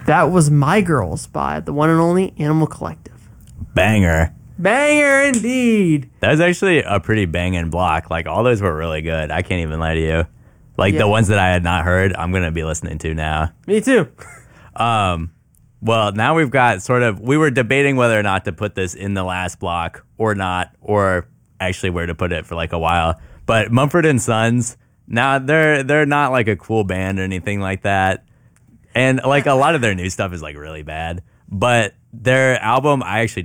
That was My Girls by the one and only Animal Collective. Banger. Banger indeed. That was actually a pretty banging block. Like, all those were really good. I can't even lie to you. Like, Yeah. the ones that I had not heard, I'm going to be listening to now. Me too. Well, now we've got we were debating whether or not to put this in the last block or not, or actually where to put it for like a while. But Mumford & Sons, now they're not like a cool band or anything like that. And like a lot of their new stuff is like really bad. But their album, I actually